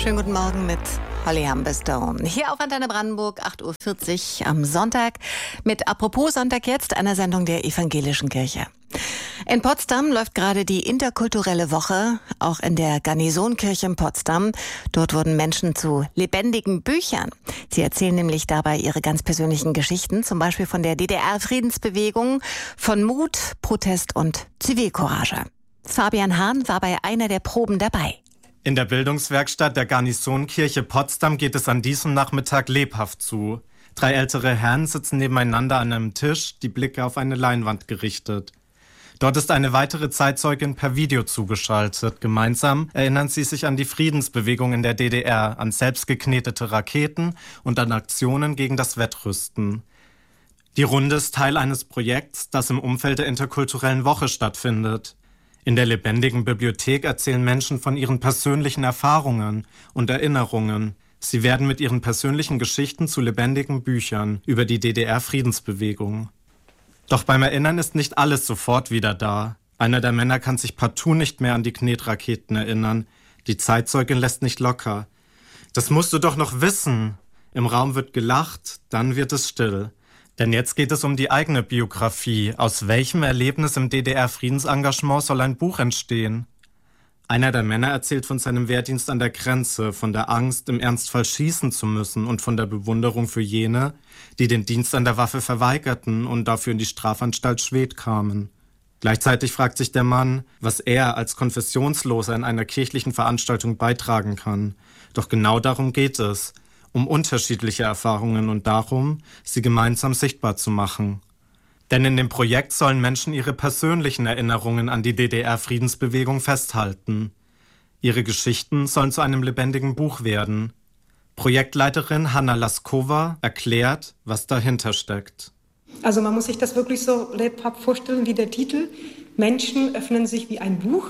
Schönen guten Morgen mit Holly Humberstone. Hier auf Antenne Brandenburg, 8.40 Uhr am Sonntag mit Apropos Sonntag jetzt, einer Sendung der Evangelischen Kirche. In Potsdam läuft gerade die interkulturelle Woche, auch in der Garnisonkirche in Potsdam. Dort wurden Menschen zu lebendigen Büchern. Sie erzählen nämlich dabei ihre ganz persönlichen Geschichten, zum Beispiel von der DDR-Friedensbewegung, von Mut, Protest und Zivilcourage. Fabian Hahn war bei einer der Proben dabei. In der Bildungswerkstatt der Garnisonkirche Potsdam geht es an diesem Nachmittag lebhaft zu. 3 ältere Herren sitzen nebeneinander an einem Tisch, die Blicke auf eine Leinwand gerichtet. Dort ist eine weitere Zeitzeugin per Video zugeschaltet. Gemeinsam erinnern sie sich an die Friedensbewegung in der DDR, an selbstgeknetete Raketen und an Aktionen gegen das Wettrüsten. Die Runde ist Teil eines Projekts, das im Umfeld der interkulturellen Woche stattfindet. In der lebendigen Bibliothek erzählen Menschen von ihren persönlichen Erfahrungen und Erinnerungen. Sie werden mit ihren persönlichen Geschichten zu lebendigen Büchern über die DDR-Friedensbewegung. Doch beim Erinnern ist nicht alles sofort wieder da. Einer der Männer kann sich partout nicht mehr an die Knetraketen erinnern. Die Zeitzeugin lässt nicht locker. Das musst du doch noch wissen. Im Raum wird gelacht, dann wird es still. Denn jetzt geht es um die eigene Biografie. Aus welchem Erlebnis im DDR-Friedensengagement soll ein Buch entstehen? Einer der Männer erzählt von seinem Wehrdienst an der Grenze, von der Angst, im Ernstfall schießen zu müssen und von der Bewunderung für jene, die den Dienst an der Waffe verweigerten und dafür in die Strafanstalt Schwedt kamen. Gleichzeitig fragt sich der Mann, was er als Konfessionsloser in einer kirchlichen Veranstaltung beitragen kann. Doch genau darum geht es. Um unterschiedliche Erfahrungen und darum, sie gemeinsam sichtbar zu machen. Denn in dem Projekt sollen Menschen ihre persönlichen Erinnerungen an die DDR-Friedensbewegung festhalten. Ihre Geschichten sollen zu einem lebendigen Buch werden. Projektleiterin Hanna Laskova erklärt, was dahinter steckt. Also man muss sich das wirklich so lebhaft vorstellen wie der Titel. Menschen öffnen sich wie ein Buch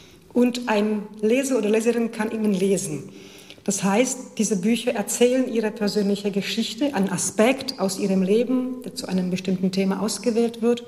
und ein Leser oder Leserin kann ihnen lesen. Das heißt, diese Bücher erzählen ihre persönliche Geschichte, einen Aspekt aus ihrem Leben, der zu einem bestimmten Thema ausgewählt wird,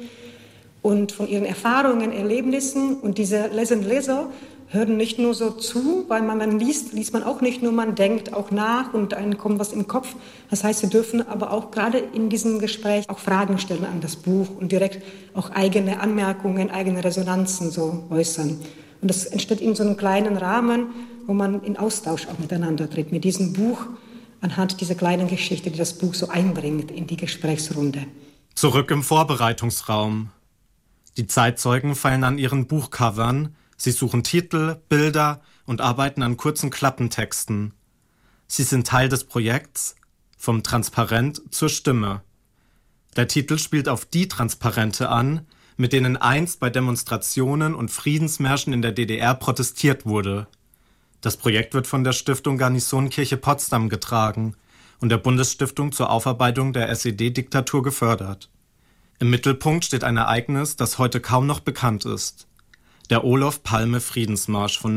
und von ihren Erfahrungen, Erlebnissen. Und diese Leserinnen und Leser hören nicht nur so zu, weil man liest man auch nicht nur, man denkt auch nach und einem kommt was im Kopf. Das heißt, sie dürfen aber auch gerade in diesem Gespräch auch Fragen stellen an das Buch und direkt auch eigene Anmerkungen, eigene Resonanzen so äußern. Und das entsteht in so einem kleinen Rahmen, wo man in Austausch auch miteinander tritt, mit diesem Buch, anhand dieser kleinen Geschichte, die das Buch so einbringt in die Gesprächsrunde. Zurück im Vorbereitungsraum. Die Zeitzeugen feilen an ihren Buchcovern, sie suchen Titel, Bilder und arbeiten an kurzen Klappentexten. Sie sind Teil des Projekts Vom Transparent zur Stimme. Der Titel spielt auf die Transparente an, mit denen einst bei Demonstrationen und Friedensmärschen in der DDR protestiert wurde. Das Projekt wird von der Stiftung Garnisonkirche Potsdam getragen und der Bundesstiftung zur Aufarbeitung der SED-Diktatur gefördert. Im Mittelpunkt steht ein Ereignis, das heute kaum noch bekannt ist. Der Olof Palme-Friedensmarsch von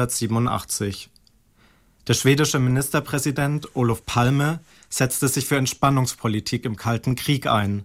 1987. Der schwedische Ministerpräsident Olof Palme setzte sich für Entspannungspolitik im Kalten Krieg ein.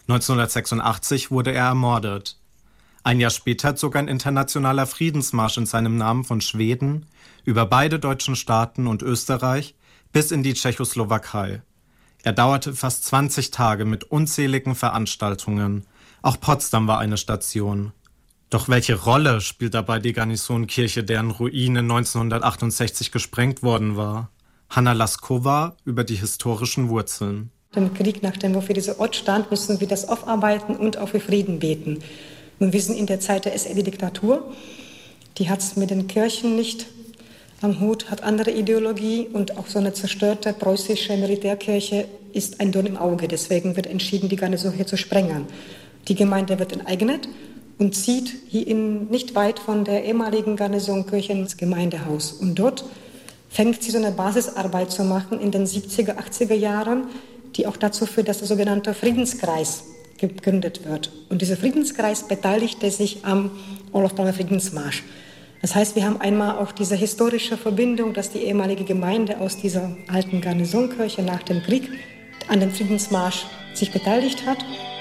1986 wurde er ermordet. Ein Jahr später zog ein internationaler Friedensmarsch in seinem Namen von Schweden über beide deutschen Staaten und Österreich bis in die Tschechoslowakei. Er dauerte fast 20 Tage mit unzähligen Veranstaltungen. Auch Potsdam war eine Station. Doch welche Rolle spielt dabei die Garnisonkirche, deren Ruine 1968 gesprengt worden war? Hanna Laskova über die historischen Wurzeln. Im Krieg, nachdem wir für diesen Ort stand, müssen wir das aufarbeiten und auch für Frieden beten. Und wir sind in der Zeit der SED-Diktatur. Die hat es mit den Kirchen nicht am Hut, hat andere Ideologie und auch so eine zerstörte preußische Militärkirche ist ein Dorn im Auge. Deswegen wird entschieden, die Garnison hier zu sprengen. Die Gemeinde wird enteignet und zieht hier nicht weit von der ehemaligen Garnisonkirche ins Gemeindehaus. Und dort fängt sie so eine Basisarbeit zu machen in den 70er, 80er Jahren, die auch dazu führt, dass der sogenannte Friedenskreis gegründet wird. Und dieser Friedenskreis beteiligte sich am Olof Palme Friedensmarsch. Das heißt, wir haben einmal auch diese historische Verbindung, dass die ehemalige Gemeinde aus dieser alten Garnisonkirche nach dem Krieg an dem Friedensmarsch sich beteiligt hat.